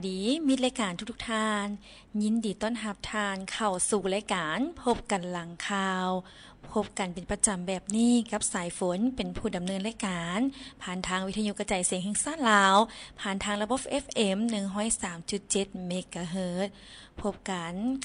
ดีมิตรรายการทุกท่านยินดีต้อนรับทานเข้าสู่รายการพบกันหลังข่าวพบกันเป็นประจำแบบนี้กับสายฝนเป็นผู้ดำเนินรายการผ่านทางวิทยุกระจายเสียงแห่งชาติลาวผ่านทางระบบ FM 103.7 เมกะเฮิรตซ์พบกัน